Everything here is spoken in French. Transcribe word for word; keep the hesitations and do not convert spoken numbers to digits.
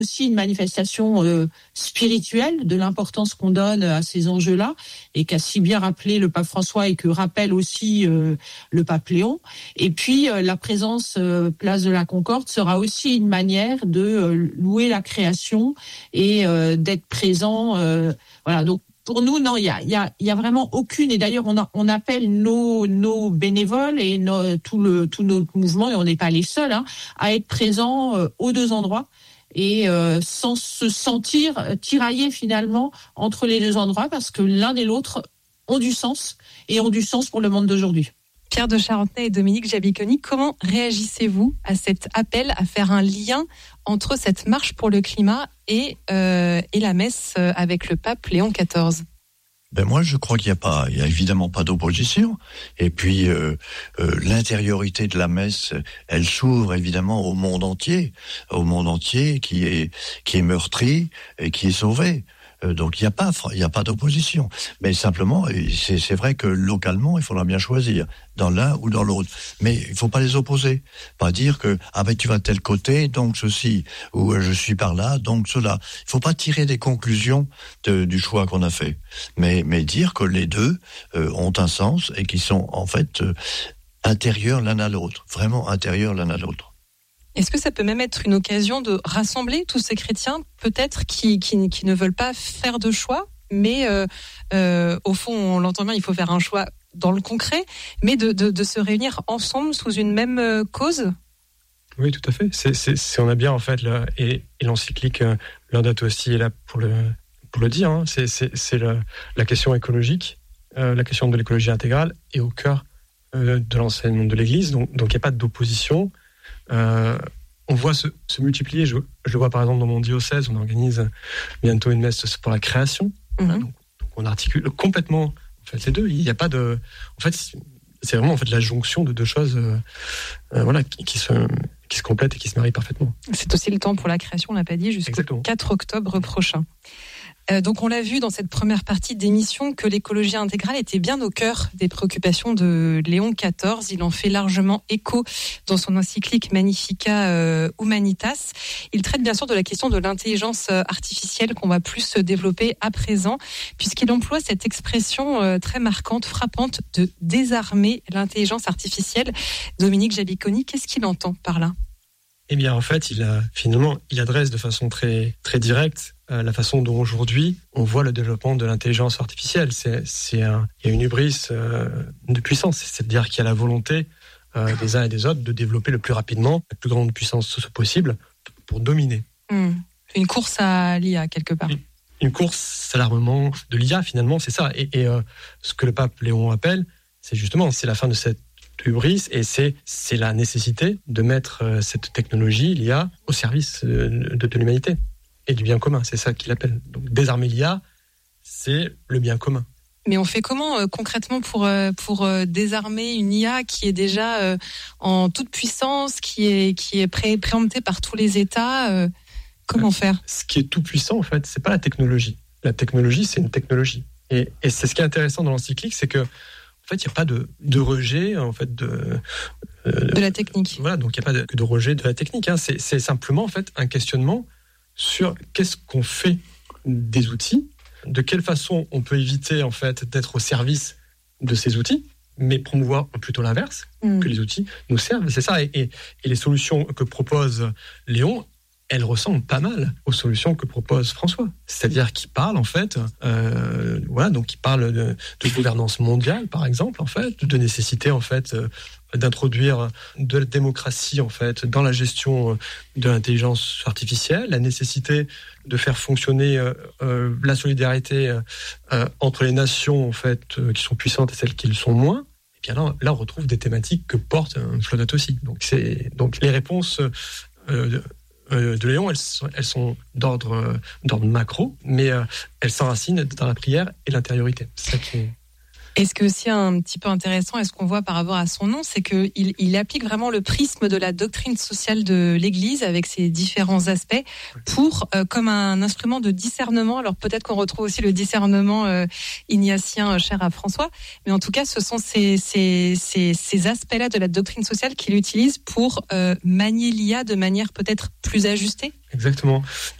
aussi une manifestation euh, spirituelle de l'importance qu'on donne à ces enjeux-là, et qu'a si bien rappelé le pape François et que rappelle aussi euh, le pape Léon. Et puis euh, la présence euh, place de la Concorde sera aussi une manière de euh, louer la création et euh, d'être présent. Euh, voilà, donc pour nous, non, il y a, il y a, il y a vraiment aucune. Et d'ailleurs, on, a, on appelle nos, nos bénévoles et nos, tout le, tout notre mouvement, et on n'est pas les seuls, hein, à être présents euh, aux deux endroits. Et euh, sans se sentir tiraillés finalement entre les deux endroits, parce que l'un et l'autre ont du sens et ont du sens pour le monde d'aujourd'hui. Pierre de Charentenay et Dominique Jabiconi, comment réagissez-vous à cet appel à faire un lien entre cette marche pour le climat et, euh, et la messe avec le pape Léon quatorze ? Ben moi, je crois qu'il n'y a pas, il y a évidemment pas d'opposition. Et puis euh, euh, l'intériorité de la messe, elle s'ouvre évidemment au monde entier, au monde entier qui est qui est meurtri et qui est sauvé. Euh, donc il n'y a pas, il y a pas d'opposition. Mais simplement, c'est c'est vrai que localement, il faudra bien choisir dans l'un ou dans l'autre. Mais il faut pas les opposer. Pas dire que ah ben tu vas de tel côté, donc ceci, ou je suis par là, donc cela. Il faut pas tirer des conclusions de, du choix qu'on a fait. Mais mais dire que les deux euh, ont un sens et qui sont en fait euh, intérieurs l'un à l'autre, vraiment intérieurs l'un à l'autre. Est-ce que ça peut même être une occasion de rassembler tous ces chrétiens, peut-être qui, qui, qui ne veulent pas faire de choix, mais euh, euh, au fond, on l'entend bien, il faut faire un choix dans le concret, mais de, de, de se réunir ensemble sous une même cause ? Oui, tout à fait. C'est, c'est, c'est on a bien en fait, le, et, et l'encyclique euh, Laudato Si est là pour le, pour le dire, hein, c'est, c'est, c'est le, la question écologique, euh, la question de l'écologie intégrale est au cœur euh, de l'enseignement de l'Église, donc il n'y a pas d'opposition. Euh, on voit se, se multiplier, je, je le vois par exemple dans mon diocèse, on organise bientôt une messe pour la création, mmh. donc, donc on articule complètement en fait, les deux, il n'y a pas de... En fait, c'est vraiment en fait, la jonction de deux choses euh, euh, voilà, qui, qui, se, qui se complètent et qui se marient parfaitement. C'est aussi le temps pour la création, on l'a pas dit, jusqu'au Exactement. quatre octobre prochain. Euh, donc on l'a vu dans cette première partie d'émission que l'écologie intégrale était bien au cœur des préoccupations de Léon quatorze. Il en fait largement écho dans son encyclique Magnificat euh, Humanitas. Il traite bien sûr de la question de l'intelligence artificielle qu'on va plus développer à présent, puisqu'il emploie cette expression euh, très marquante, frappante, de désarmer l'intelligence artificielle. Dominique Jabiconi, qu'est-ce qu'il entend par là ? Eh bien, en fait, il a, finalement, il adresse de façon très, très directe euh, la façon dont aujourd'hui on voit le développement de l'intelligence artificielle. C'est, c'est un, il y a une hubris euh, de puissance, c'est-à-dire qu'il y a la volonté euh, des uns et des autres de développer le plus rapidement, la plus grande puissance possible pour dominer. Mmh. Une course à l'I A quelque part. Une, une course à l'armement de l'I A, finalement, c'est ça. Et, et euh, ce que le pape Léon appelle, c'est justement, c'est la fin de cette hubris, et c'est, c'est la nécessité de mettre euh, cette technologie, l'I A, au service euh, de, de l'humanité et du bien commun. C'est ça qu'il appelle. Donc, désarmer l'I A, c'est le bien commun. Mais on fait comment euh, concrètement pour, euh, pour euh, désarmer une I A qui est déjà euh, en toute puissance, qui est, qui est pré- préemptée par tous les États euh, Comment euh, faire ? Ce qui est tout puissant, en fait, c'est pas la technologie. La technologie, c'est une technologie. Et, et c'est ce qui est intéressant dans l'encyclique, c'est que en fait, il n'y a pas de, de rejet en fait, de, euh, de la technique. Voilà, donc il n'y a pas de, de rejet de la technique. Hein. C'est, c'est simplement en fait, un questionnement sur qu'est-ce qu'on fait des outils, de quelle façon on peut éviter en fait, d'être au service de ces outils, mais promouvoir plutôt l'inverse, mmh. que les outils nous servent. C'est ça. Et, et, et les solutions que propose Léon, elles ressemblent pas mal aux solutions que propose François. C'est-à-dire qu'il parle, en fait, euh, voilà, donc il parle de, de gouvernance mondiale, par exemple, en fait, de nécessité, en fait, euh, d'introduire de la démocratie, en fait, dans la gestion de l'intelligence artificielle, la nécessité de faire fonctionner euh, euh, la solidarité euh, entre les nations, en fait, euh, qui sont puissantes et celles qui le sont moins. Et bien là, là on retrouve des thématiques que porte un Laudato Si. Donc, c'est, donc les réponses... Euh, de Léon, elles sont, elles sont d'ordre, d'ordre macro, mais euh, elles s'enracinent dans la prière et l'intériorité. C'est ça qui est... Et ce qui est aussi un petit peu intéressant, et ce qu'on voit par rapport à son nom, c'est qu'il il applique vraiment le prisme de la doctrine sociale de l'Église avec ses différents aspects pour, euh, comme un instrument de discernement. Alors peut-être qu'on retrouve aussi le discernement euh, ignatien euh, cher à François, mais en tout cas, ce sont ces, ces, ces, ces aspects-là de la doctrine sociale qu'il utilise pour euh, manier l'I A de manière peut-être plus ajustée. Exactement.